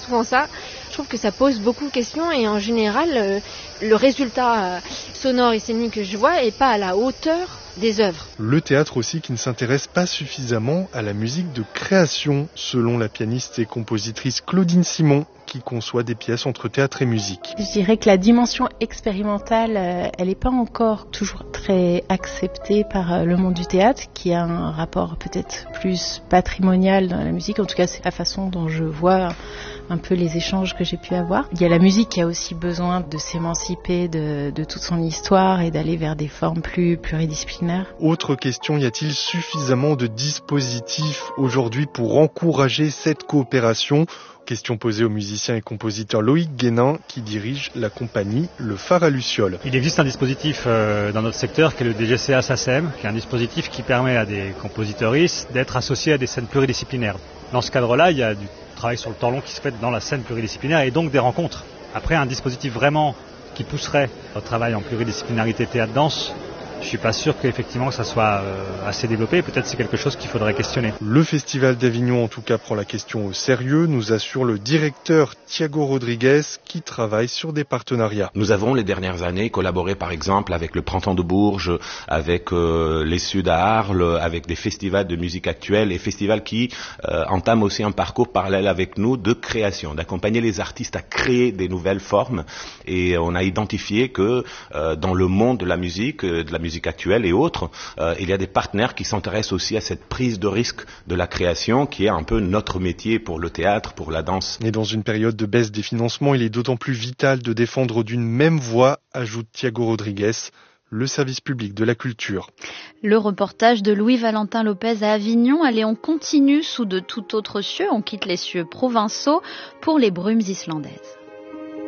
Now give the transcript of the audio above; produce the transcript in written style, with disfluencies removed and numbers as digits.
souvent ça. Je trouve que ça pose beaucoup de questions et en général, le résultat sonore et scénique que je vois est pas à la hauteur des œuvres. Le théâtre aussi qui ne s'intéresse pas suffisamment à la musique de création, selon la pianiste et compositrice Claudine Simon, qui conçoit des pièces entre théâtre et musique. Je dirais que la dimension expérimentale, elle n'est pas encore toujours très acceptée par le monde du théâtre, qui a un rapport peut-être plus patrimonial dans la musique. En tout cas, c'est la façon dont je vois un peu les échanges que j'ai pu avoir. Il y a la musique qui a aussi besoin de s'émanciper de toute son histoire et d'aller vers des formes plus pluridisciplinaires. Autre question, y a-t-il suffisamment de dispositifs aujourd'hui pour encourager cette coopération ? Question posée au musicien et compositeur Loïc Guénin qui dirige la compagnie Le Phare à Luciole. Il existe un dispositif dans notre secteur qui est le DGCA SACEM, qui est un dispositif qui permet à des compositeuristes d'être associés à des scènes pluridisciplinaires. Dans ce cadre-là, il y a du travail sur le temps long qui se fait dans la scène pluridisciplinaire et donc des rencontres. Après, un dispositif vraiment qui pousserait au travail en pluridisciplinarité théâtre-danse, je suis pas sûr qu'effectivement ça soit assez développé. Peut-être c'est quelque chose qu'il faudrait questionner. Le Festival d'Avignon en tout cas prend la question au sérieux, nous assure le directeur Thiago Rodriguez qui travaille sur des partenariats. Nous avons les dernières années collaboré par exemple avec le Printemps de Bourges, avec les Suds à Arles, avec des festivals de musique actuelle et festivals qui entament aussi un parcours parallèle avec nous de création, d'accompagner les artistes à créer des nouvelles formes. Et on a identifié que dans le monde de la musique actuelle et autres, il y a des partenaires qui s'intéressent aussi à cette prise de risque de la création qui est un peu notre métier pour le théâtre, pour la danse. Et dans une période de baisse des financements, il est d'autant plus vital de défendre d'une même voix, ajoute Thiago Rodriguez, le service public de la culture. Le reportage de Louis-Valentin Lopez à Avignon. Allez, on continue sous de tout autres cieux, on quitte les cieux provençaux pour les brumes islandaises.